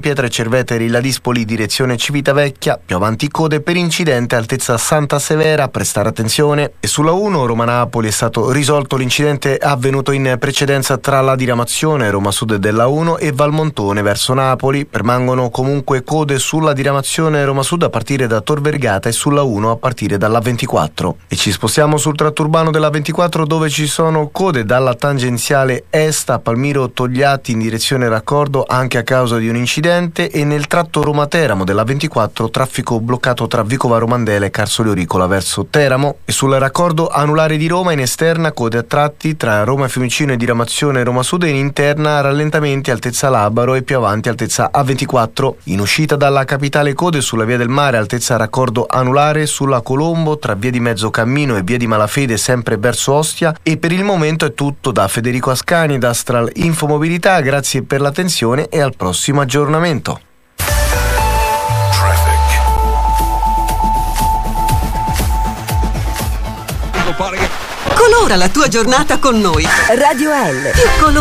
Pietra e Cerveteri Ladispoli direzione Civitavecchia, più avanti code per incidente altezza Santa Severa, prestare attenzione. E sulla 1 Roma-Napoli è stato risolto l'incidente avvenuto in precedenza tra la diramazione Roma Sud della 1 e Valmontone verso Napoli. Permangono comunque code sulla diramazione Roma Sud a partire da Tor Vergata e sulla 1 a partire dalla 24. E ci spostiamo sul tratto urbano della 24 dove ci sono code dalla tangenziale est a Palmiro Togliatti in direzione Raccordo anche a causa di un incidente, e nel tratto Roma-Teramo della 24 traffico bloccato tra Vicova Romandela e Carsoli Oricola verso Teramo. E sul raccordo anulare di Roma in esterna code a tratti tra Roma Fiumicino e diramazione Roma Sud, e in interna rallentamenti altezza Labaro e più avanti altezza A24. In uscita dalla capitale code sulla via del mare altezza raccordo anulare sulla Colombo tra via di Mezzocammino e via di Malafede sempre verso Ostia. E per il momento è tutto da Federico Ascani da Astral Infomobilità, grazie per l'attenzione e al prossimo aggiornamento. Colora la tua giornata con noi. Radio L. Più colore.